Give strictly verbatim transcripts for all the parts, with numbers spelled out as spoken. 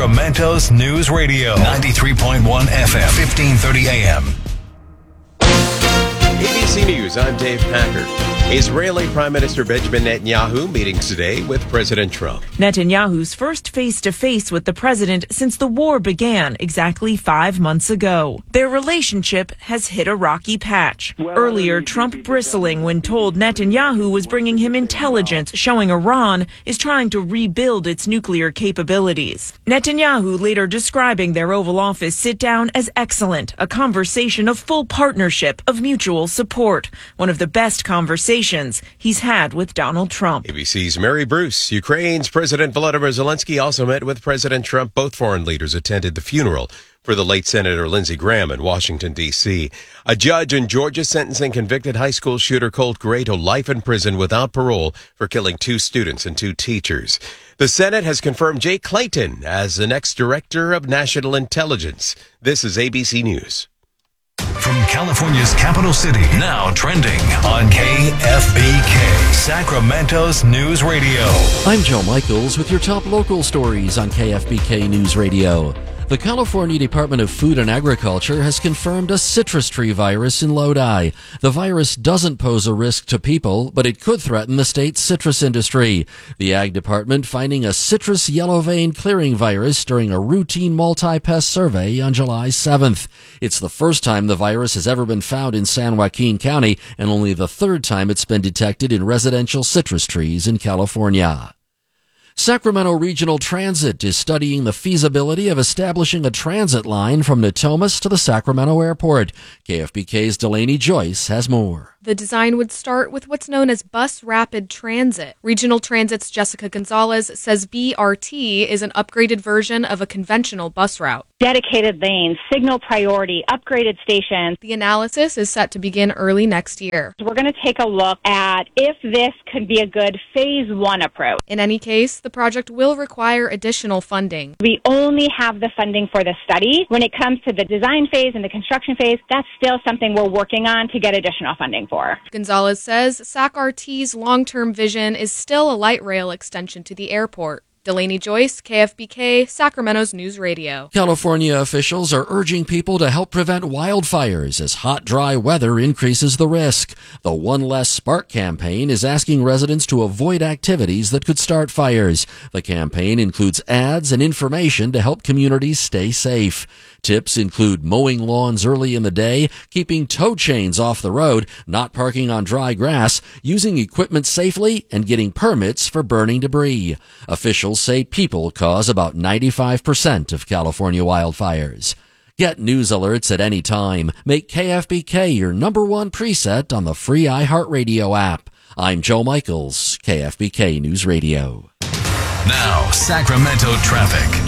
Sacramento's News Radio, ninety-three point one F M, fifteen thirty A M. A B C News, I'm Dave Packer. Israeli Prime Minister Benjamin Netanyahu meeting today with President Trump. Netanyahu's first face-to-face with the president since the war began exactly five months ago. Their relationship has hit a rocky patch. Well, Earlier, Trump bristling when told Netanyahu was bringing him intelligence showing Iran is trying to rebuild its nuclear capabilities. Netanyahu later describing their Oval Office sit-down as excellent, a conversation of full partnership, of mutual support, one of the best conversations he's had with Donald Trump. A B C's Mary Bruce. Ukraine's President Volodymyr Zelensky also met with President Trump. Both foreign leaders attended the funeral for the late Senator Lindsey Graham in Washington, D C. A judge in Georgia sentencing convicted high school shooter Colt Gray to life in prison without parole for killing two students and two teachers. The Senate has confirmed Jay Clayton as the next Director of National Intelligence. This is A B C News. From California's capital city, now trending on K F B K, Sacramento's News Radio. I'm Joe Michaels with your top local stories on K F B K News Radio. The California Department of Food and Agriculture has confirmed a citrus tree virus in Lodi. The virus doesn't pose a risk to people, but it could threaten the state's citrus industry. The Ag Department finding a citrus yellow vein clearing virus during a routine multi-pest survey on July seventh. It's the first time the virus has ever been found in San Joaquin County and only the third time it's been detected in residential citrus trees in California. Sacramento Regional Transit is studying the feasibility of establishing a transit line from Natomas to the Sacramento Airport. K F B K's Delaney Joyce has more. The design would start with what's known as Bus Rapid Transit. Regional Transit's Jessica Gonzalez says B R T is an upgraded version of a conventional bus route. Dedicated lanes, signal priority, upgraded stations. The analysis is set to begin early next year. We're going to take a look at if this could be a good phase one approach. In any case, the project will require additional funding. We only have the funding for the study. When it comes to the design phase and the construction phase, that's still something we're working on to get additional funding for. Gonzalez says S A C R T's long-term vision is still a light rail extension to the airport. Delaney Joyce, K F B K, Sacramento's News Radio. California officials are urging people to help prevent wildfires as hot, dry weather increases the risk. The One Less Spark campaign is asking residents to avoid activities that could start fires. The campaign includes ads and information to help communities stay safe. Tips include mowing lawns early in the day, keeping tow chains off the road, not parking on dry grass, using equipment safely, and getting permits for burning debris. Officials say people cause about ninety-five percent of California wildfires. Get news alerts at any time. Make K F B K your number one preset on the free iHeartRadio app. I'm Joe Michaels, K F B K News Radio. Now, Sacramento traffic.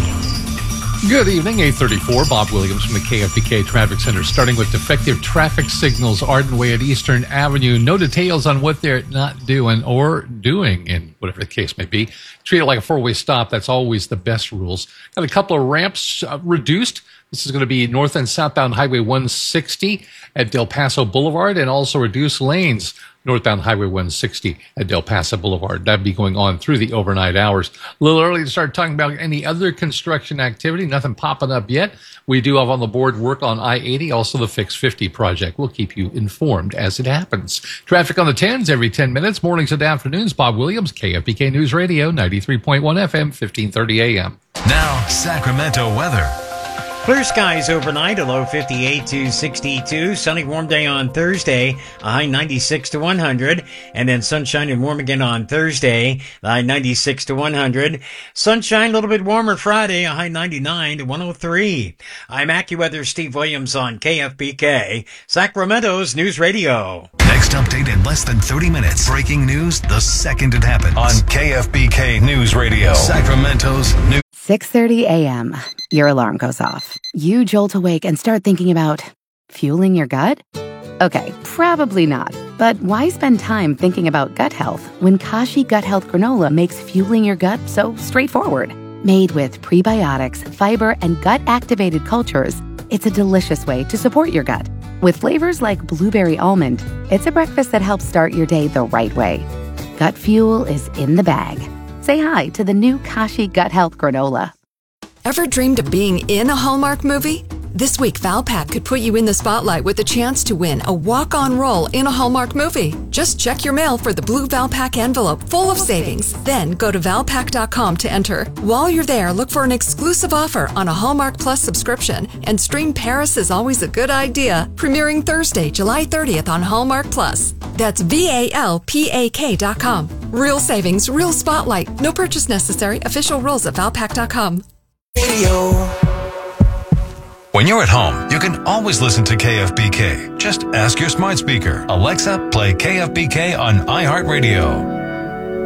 Good evening, eight thirty-four. Bob Williams from the K F B K Traffic Center. Starting with defective traffic signals, Arden Way at Eastern Avenue. No details on what they're not doing or doing in whatever the case may be. Treat it like a four-way stop. That's always the best rules. Got a couple of ramps uh, reduced. This is going to be north and southbound Highway one sixty at Del Paso Boulevard, and also reduced lanes northbound Highway one sixty at Del Paso Boulevard. That'd be going on through the overnight hours. A little early to start talking about any other construction activity. Nothing popping up yet. We do have on the board work on I eighty, also the Fix fifty project. We'll keep you informed as it happens. Traffic on the tens every ten minutes, mornings and afternoons. Bob Williams, K F B K News Radio, ninety-three point one F M, fifteen thirty A M. Now, Sacramento weather. Clear skies overnight, a low fifty-eight to sixty-two. Sunny, warm day on Thursday, a high ninety-six to one hundred. And then sunshine and warm again on Thursday, the high ninety-six to one hundred. Sunshine, a little bit warmer Friday, a high ninety-nine to one oh three. I'm AccuWeather Steve Williams on K F B K, Sacramento's News Radio. Next update in less than thirty minutes. Breaking news the second it happens. On K F B K News Radio, Sacramento's News. six thirty a.m. Your alarm goes off. You jolt awake and start thinking about fueling your gut? Okay, probably not. But why spend time thinking about gut health when Kashi Gut Health Granola makes fueling your gut so straightforward? Made with prebiotics, fiber, and gut-activated cultures, it's a delicious way to support your gut. With flavors like blueberry almond, it's a breakfast that helps start your day the right way. Gut fuel is in the bag. Say hi to the new Kashi Gut Health Granola. Ever dreamed of being in a Hallmark movie? This week, Valpak could put you in the spotlight with a chance to win a walk-on role in a Hallmark movie. Just check your mail for the blue Valpak envelope full of savings. Then go to valpak dot com to enter. While you're there, look for an exclusive offer on a Hallmark Plus subscription and stream Paris is Always a Good Idea, premiering Thursday, July thirtieth on Hallmark Plus. That's V A L P A K dot com. Real savings, real spotlight. No purchase necessary. Official rules at valpak dot com. Radio. When you're at home, you can always listen to K F B K. Just ask your smart speaker, Alexa, play K F B K on iHeartRadio.